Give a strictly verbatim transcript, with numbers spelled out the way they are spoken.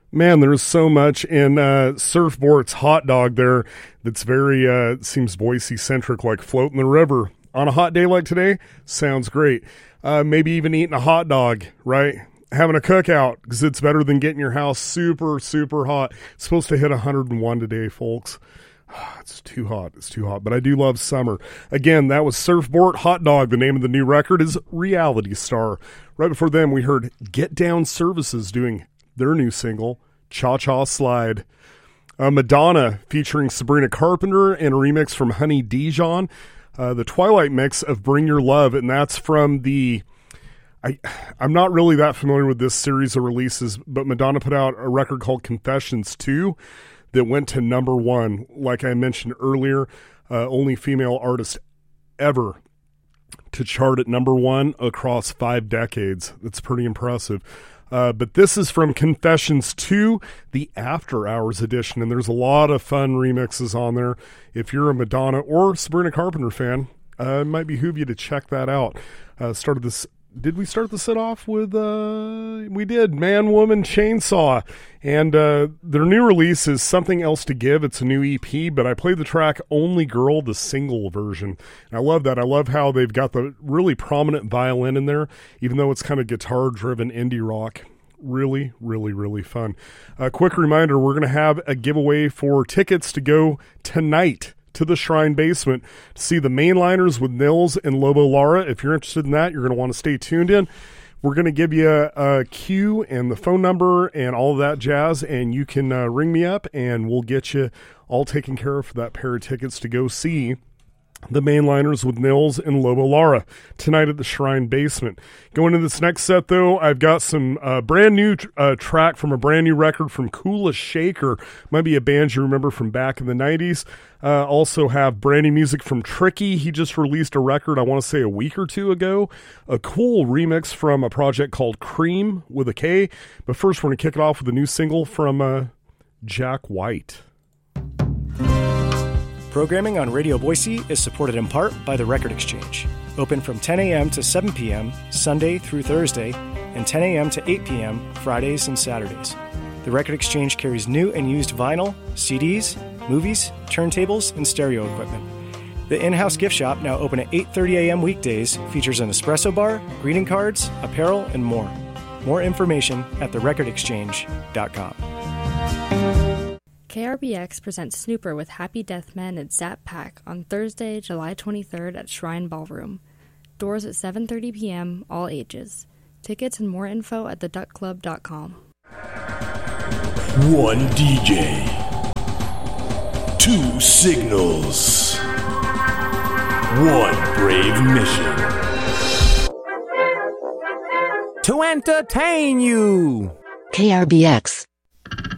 Man, there's so much in uh, Surfboard's hot dog there that's very, uh, seems Boise-centric, like floating the river. On a hot day like today, sounds great. Uh, maybe even eating a hot dog, right? Having a cookout, because it's better than getting your house super, super hot. It's supposed to hit one hundred one today, folks. It's too hot. It's too hot. But I do love summer. Again, that was Surfboard Hot Dog. The name of the new record is Reality Star. Right before them, we heard Get Down Services doing their new single, Cha Cha Slide. Uh, Madonna featuring Sabrina Carpenter and a remix from Honey Dijon. Uh, the Twilight mix of Bring Your Love, and that's from the... I, I'm not really that familiar with this series of releases, but Madonna put out a record called Confessions two that went to number one. Like I mentioned earlier, uh, only female artist ever to chart at number one across five decades. That's pretty impressive. Uh, but this is from Confessions two, the After Hours edition, and there's a lot of fun remixes on there. If you're a Madonna or Sabrina Carpenter fan, uh, it might behoove you to check that out. Uh, started this. Did we start the set off with, uh, we did, Man, Woman, Chainsaw, and uh, their new release is Something Else to Give. It's a new E P, but I played the track Only Girl, the single version, and I love that. I love how they've got the really prominent violin in there, even though it's kind of guitar-driven indie rock. Really, really, really fun. A quick reminder, we're going to have a giveaway for tickets to go tonight to the Shrine Basement to see the Mainliners with Nils and Lobo Lara. If you're interested in that, you're going to want to stay tuned in. We're going to give you a, a cue and the phone number and all of that jazz, and you can uh, ring me up, and we'll get you all taken care of for that pair of tickets to go see the Mainliners with Nils and Lobo Lara tonight at the Shrine Basement. Going into this next set, though, I've got some uh, brand new uh, track from a brand new record from Kula Shaker. Might be a band you remember from back in the nineties. Uh, also have brand new music from Tricky. He just released a record, I want to say a week or two ago. A cool remix from a project called Cream with a K. But first, we're going to kick it off with a new single from uh, Jack White. Programming on Radio Boise is supported in part by The Record Exchange. Open from ten a.m. to seven p.m. Sunday through Thursday, and ten a.m. to eight p.m. Fridays and Saturdays. The Record Exchange carries new and used vinyl, C Ds, movies, turntables, and stereo equipment. The in-house gift shop, now open at eight thirty a.m. weekdays, features an espresso bar, greeting cards, apparel, and more. More information at the record exchange dot com. K R B X presents Snooper with Happy Death Men at Zap Pack on Thursday, July twenty-third at Shrine Ballroom. Doors at seven thirty p.m., all ages. Tickets and more info at the duck club dot com. One D J. Two signals. One brave mission. To entertain you. K R B X.